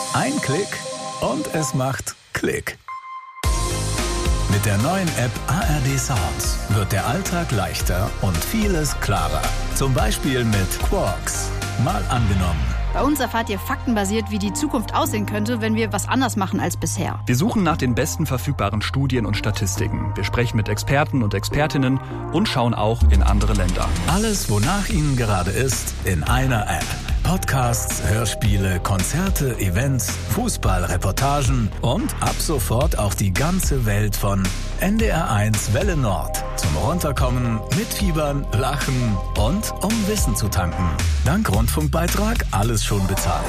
Ein Klick und es macht Klick. Mit der neuen App ARD Sounds wird der Alltag leichter und vieles klarer. Zum Beispiel mit Quarks. Mal angenommen. Bei uns erfahrt ihr faktenbasiert, wie die Zukunft aussehen könnte, wenn wir was anders machen als bisher. Wir suchen nach den besten verfügbaren Studien und Statistiken. Wir sprechen mit Experten und Expertinnen und schauen auch in andere Länder. Alles, wonach Ihnen gerade ist, in einer App. Podcasts, Hörspiele, Konzerte, Events, Fußballreportagen und ab sofort auch die ganze Welt von NDR1 Welle Nord. Zum Runterkommen, mitfiebern, lachen und um Wissen zu tanken. Dank Rundfunkbeitrag alles schon bezahlt.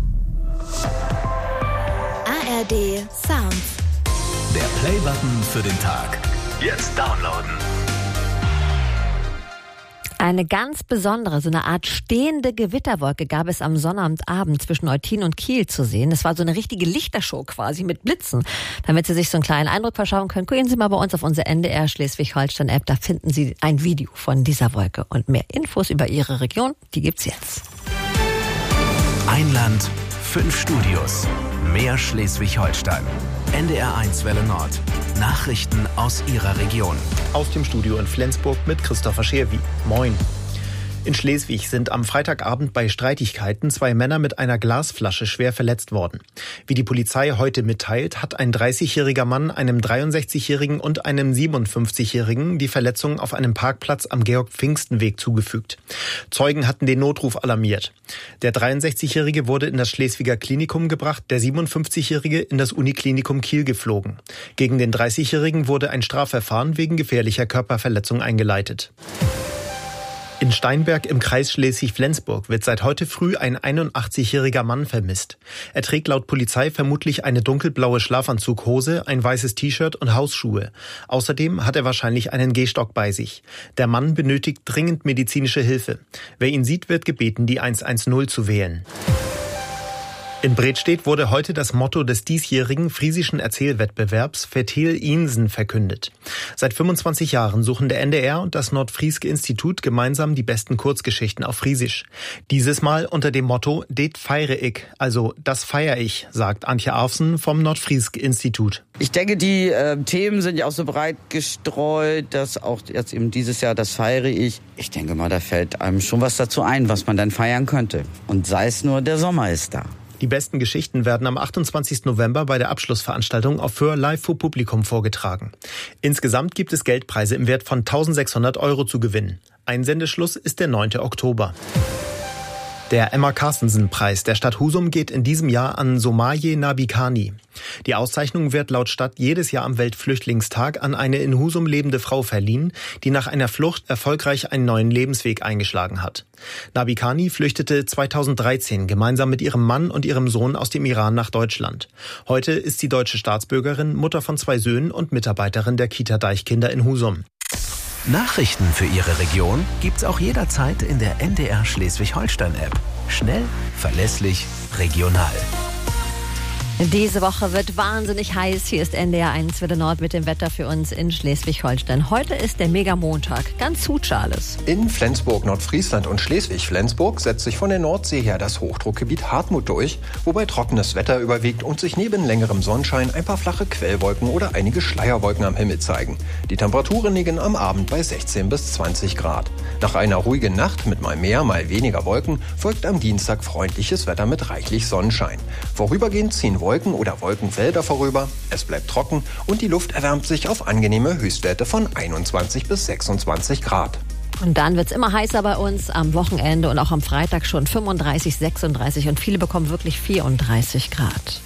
ARD Sounds. Der Playbutton für den Tag. Jetzt downloaden. Eine ganz besondere, so eine Art stehende Gewitterwolke gab es am Sonnabendabend zwischen Eutin und Kiel zu sehen. Das war so eine richtige Lichtershow quasi mit Blitzen. Damit Sie sich so einen kleinen Eindruck verschaffen können, gucken Sie mal bei uns auf unsere NDR Schleswig-Holstein-App. Da finden Sie ein Video von dieser Wolke. Und mehr Infos über Ihre Region, die gibt's jetzt. Ein Land, 5 Studios. Mehr Schleswig-Holstein. NDR1 Welle Nord. Nachrichten aus Ihrer Region. Aus dem Studio in Flensburg mit Christopher Scherwi. Moin. In Schleswig sind am Freitagabend bei Streitigkeiten 2 Männer mit einer Glasflasche schwer verletzt worden. Wie die Polizei heute mitteilt, hat ein 30-jähriger Mann einem 63-jährigen und einem 57-jährigen die Verletzungen auf einem Parkplatz am Georg-Pfingsten-Weg zugefügt. Zeugen hatten den Notruf alarmiert. Der 63-jährige wurde in das Schleswiger Klinikum gebracht, der 57-jährige in das Uniklinikum Kiel geflogen. Gegen den 30-jährigen wurde ein Strafverfahren wegen gefährlicher Körperverletzung eingeleitet. In Steinberg im Kreis Schleswig-Flensburg wird seit heute früh ein 81-jähriger Mann vermisst. Er trägt laut Polizei vermutlich eine dunkelblaue Schlafanzughose, ein weißes T-Shirt und Hausschuhe. Außerdem hat er wahrscheinlich einen Gehstock bei sich. Der Mann benötigt dringend medizinische Hilfe. Wer ihn sieht, wird gebeten, die 110 zu wählen. In Bredstedt wurde heute das Motto des diesjährigen friesischen Erzählwettbewerbs Vertel Insen verkündet. Seit 25 Jahren suchen der NDR und das Nordfrieske Institut gemeinsam die besten Kurzgeschichten auf Friesisch. Dieses Mal unter dem Motto Det feire ich, also das feier ich, sagt Antje Arfsen vom Nordfrieske Institut. Ich denke, die Themen sind ja auch so breit gestreut, dass auch jetzt eben dieses Jahr das feiere ich. Ich denke mal, da fällt einem schon was dazu ein, was man dann feiern könnte. Und sei es nur, der Sommer ist da. Die besten Geschichten werden am 28. November bei der Abschlussveranstaltung auf Föhr live vor Publikum vorgetragen. Insgesamt gibt es Geldpreise im Wert von 1.600 € zu gewinnen. Einsendeschluss ist der 9. Oktober. Der Emma-Carstensen-Preis der Stadt Husum geht in diesem Jahr an Somaye Nabikani. Die Auszeichnung wird laut Stadt jedes Jahr am Weltflüchtlingstag an eine in Husum lebende Frau verliehen, die nach einer Flucht erfolgreich einen neuen Lebensweg eingeschlagen hat. Nabikani flüchtete 2013 gemeinsam mit ihrem Mann und ihrem Sohn aus dem Iran nach Deutschland. Heute ist sie deutsche Staatsbürgerin, Mutter von 2 Söhnen und Mitarbeiterin der Kita Deichkinder in Husum. Nachrichten für Ihre Region gibt's auch jederzeit in der NDR Schleswig-Holstein-App. Schnell, verlässlich, regional. Diese Woche wird wahnsinnig heiß. Hier ist NDR1 Welle Nord mit dem Wetter für uns in Schleswig-Holstein. Heute ist der Megamontag. Ganz Hutschales. In Flensburg, Nordfriesland und Schleswig-Flensburg setzt sich von der Nordsee her das Hochdruckgebiet Hartmut durch, wobei trockenes Wetter überwiegt und sich neben längerem Sonnenschein ein paar flache Quellwolken oder einige Schleierwolken am Himmel zeigen. Die Temperaturen liegen am Abend bei 16 bis 20 Grad. Nach einer ruhigen Nacht mit mal mehr, mal weniger Wolken folgt am Dienstag freundliches Wetter mit reichlich Sonnenschein. Vorübergehend ziehen Wolken oder Wolkenfelder vorüber, es bleibt trocken und die Luft erwärmt sich auf angenehme Höchstwerte von 21 bis 26 Grad. Und dann wird's immer heißer bei uns am Wochenende und auch am Freitag schon 35, 36 und viele bekommen wirklich 34 Grad.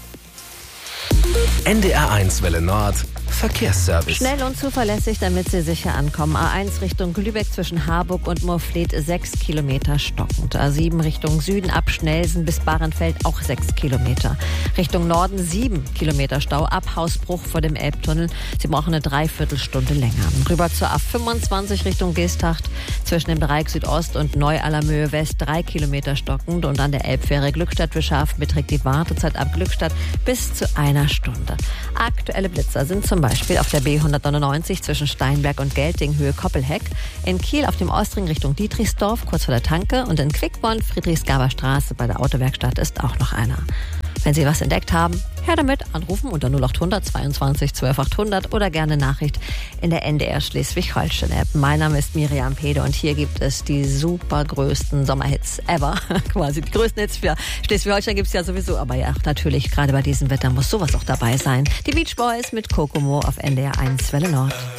NDR1 Welle Nord. Verkehrsservice. Schnell und zuverlässig, damit Sie sicher ankommen. A1 Richtung Lübeck zwischen Harburg und Moorfleet 6 Kilometer stockend. A7 Richtung Süden ab Schnelsen bis Bahrenfeld auch 6 Kilometer. Richtung Norden 7 Kilometer Stau ab Hausbruch vor dem Elbtunnel. Sie brauchen eine Dreiviertelstunde länger. Rüber zur A25 Richtung Geesthacht zwischen dem Dreieck Südost und Neu-Allermöhe West 3 Kilometer stockend. Und an der Elbfähre Glückstadt-Wischhafen beträgt die Wartezeit ab Glückstadt bis zu 1 Stunde. Aktuelle Blitzer sind zum Beispiel auf der B199 zwischen Steinberg und Gelting Höhe Koppelheck, in Kiel auf dem Ostring Richtung Dietrichsdorf kurz vor der Tanke und in Quickborn Friedrichsgaber Straße bei der Autowerkstatt ist auch noch einer. Wenn Sie was entdeckt haben, her damit, anrufen unter 0800 22 12 800 oder gerne Nachricht in der NDR Schleswig-Holstein-App. Mein Name ist Miriam Pede und hier gibt es die super größten Sommerhits ever. Quasi die größten Hits für Schleswig-Holstein gibt es ja sowieso, aber ja, natürlich, gerade bei diesem Wetter muss sowas auch dabei sein. Die Beach Boys mit Kokomo auf NDR 1 Welle Nord.